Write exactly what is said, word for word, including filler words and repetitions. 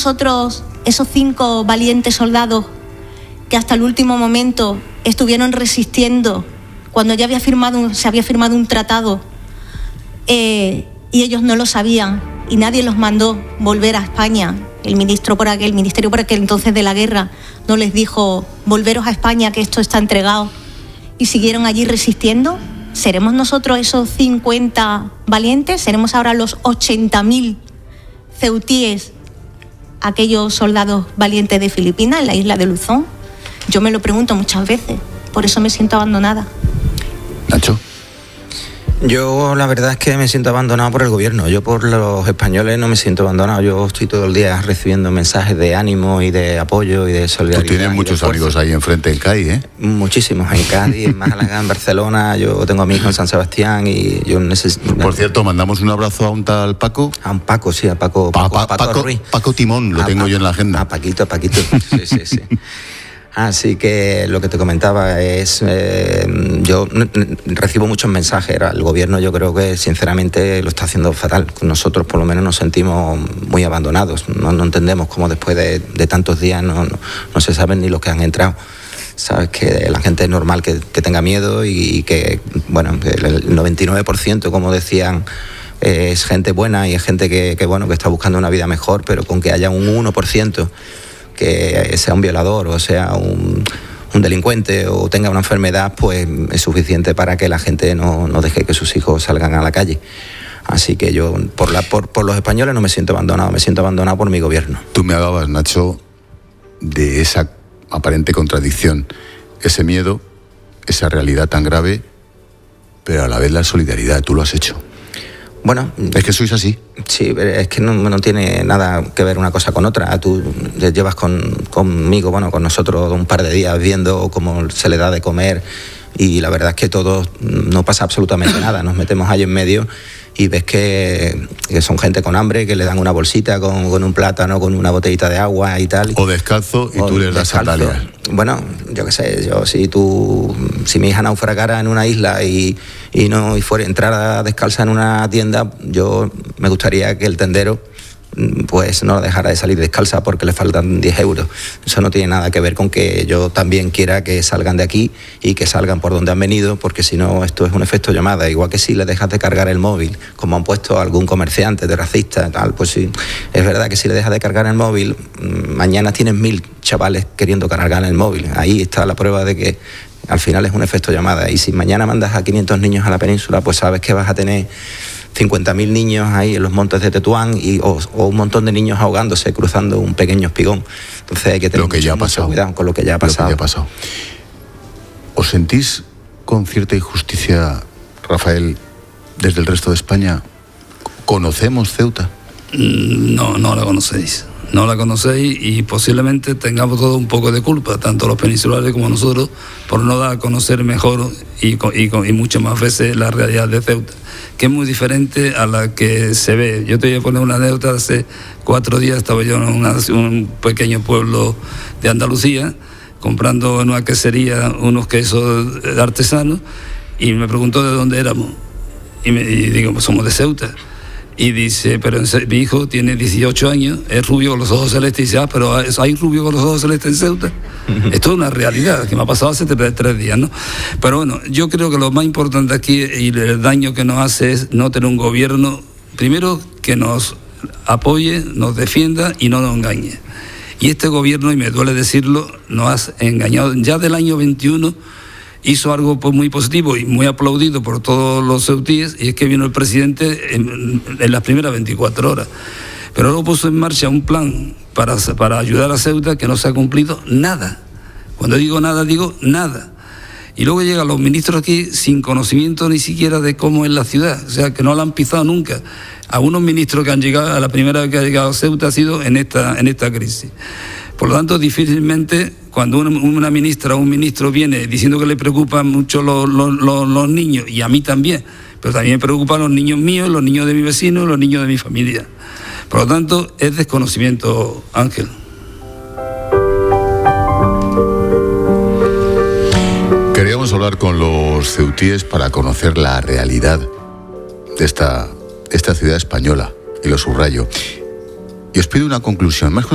nosotros esos cinco valientes soldados que hasta el último momento estuvieron resistiendo cuando ya había firmado un, se había firmado un tratado eh, y ellos no lo sabían y nadie los mandó volver a España? El ministro por aquel, el ministerio por aquel entonces de la guerra no les dijo volveros a España que esto está entregado y siguieron allí resistiendo. ¿Seremos nosotros esos cincuenta valientes? ¿Seremos ahora los ochenta mil ceutíes, aquellos soldados valientes de Filipinas en la isla de Luzón? Yo me lo pregunto muchas veces, por eso me siento abandonada. Nacho. Yo la verdad es que me siento abandonado por el gobierno. Yo por los españoles no me siento abandonado. Yo estoy todo el día recibiendo mensajes de ánimo y de apoyo y de solidaridad. Tú tienes muchos amigos ahí enfrente en Cádiz, ¿eh? Muchísimos, en Cádiz, en Málaga, en Barcelona. Yo tengo amigos en San Sebastián y yo necesito... Por cierto, mandamos un abrazo a un tal Paco. A un Paco, sí, a Paco, Pa, Paco, pa, Paco, Paco Ruiz. Paco Timón, lo a, tengo a, yo en la agenda. A Paquito, a Paquito. Sí, sí, sí. Así que lo que te comentaba es, eh, yo recibo muchos mensajes, el gobierno yo creo que sinceramente lo está haciendo fatal, nosotros por lo menos nos sentimos muy abandonados, no, no entendemos cómo después de, de tantos días no, no, no se saben ni los que han entrado. Sabes que la gente es normal que, que tenga miedo y que, bueno, el noventa y nueve por ciento, como decían, es gente buena y es gente que, que, bueno, que está buscando una vida mejor, pero con que haya un uno por ciento que sea un violador o sea un, un delincuente o tenga una enfermedad, pues es suficiente para que la gente no, no deje que sus hijos salgan a la calle. Así que yo, por, la, por, por los españoles no me siento abandonado, me siento abandonado por mi gobierno. Tú me hablabas, Nacho, de esa aparente contradicción, ese miedo, esa realidad tan grave, pero a la vez la solidaridad, tú lo has hecho. Bueno, es que sois así. Sí, es que no, no tiene nada que ver una cosa con otra. Tú llevas con, conmigo, bueno, con nosotros un par de días viendo cómo se le da de comer y la verdad es que todos no pasa absolutamente nada. Nos metemos ahí en medio y ves que, que son gente con hambre, que le dan una bolsita con, con un plátano, con una botellita de agua y tal. O descalzo y o tú les das sandalias. Bueno, yo qué sé, yo si tú, si mi hija naufragara en una isla y, y no y fuera entrara descalza en una tienda, yo me gustaría que el tendero pues no la dejara de salir descalza porque le faltan diez euros. Eso no tiene nada que ver con que yo también quiera que salgan de aquí y que salgan por donde han venido, porque si no esto es un efecto llamada. Igual que si le dejas de cargar el móvil, como han puesto algún comerciante de racista, tal, pues sí, es verdad que si le dejas de cargar el móvil, mañana tienes mil chavales queriendo cargar el móvil. Ahí está la prueba de que al final es un efecto llamada. Y si mañana mandas a quinientos niños a la península, pues sabes que vas a tener cincuenta mil niños ahí en los montes de Tetuán y, o, o un montón de niños ahogándose cruzando un pequeño espigón. Entonces hay que tener lo que mucho, ya ha mucho pasado. cuidado con lo que ya ha pasado. Lo que ya ha pasado. ¿Os sentís con cierta injusticia, Rafael, desde el resto de España? ¿Conocemos Ceuta? No, no la conocéis. No la conocéis y posiblemente tengamos todo un poco de culpa, tanto los peninsulares como nosotros, por no dar a conocer mejor y, y, y muchas más veces la realidad de Ceuta, que es muy diferente a la que se ve. Yo te voy a poner una anécdota. Hace cuatro días estaba yo en una, un pequeño pueblo de Andalucía, comprando en una quesería unos quesos artesanos, y me preguntó de dónde éramos. Y, me, y digo, pues somos de Ceuta. Y dice, pero mi hijo tiene dieciocho años, es rubio con los ojos celestes, y dice, ah, pero hay rubio con los ojos celestes en Ceuta. Esto es una realidad que me ha pasado hace tres, tres días, ¿no? Pero bueno, yo creo que lo más importante aquí y el daño que nos hace es no tener un gobierno, primero, que nos apoye, nos defienda y no nos engañe. Y este gobierno, y me duele decirlo, nos ha engañado. Ya del año veintiuno hizo algo muy positivo y muy aplaudido por todos los ceutíes, y es que vino el presidente en, en las primeras veinticuatro horas. Pero luego puso en marcha un plan para, para ayudar a Ceuta que no se ha cumplido nada. Cuando digo nada, digo nada. Y luego llegan los ministros aquí sin conocimiento ni siquiera de cómo es la ciudad, o sea, que no la han pisado nunca. Algunos ministros que han llegado, a la primera vez que ha llegado a Ceuta ha sido en esta, en esta crisis. Por lo tanto, difícilmente cuando una, una ministra o un ministro viene diciendo que le preocupan mucho los, los, los, los niños, y a mí también, pero también me preocupan los niños míos, los niños de mi vecino, los niños de mi familia. Por lo tanto, es desconocimiento, Ángel. Queríamos hablar con los ceutíes para conocer la realidad de esta, esta ciudad española, y lo subrayo. Y os pido una conclusión. Más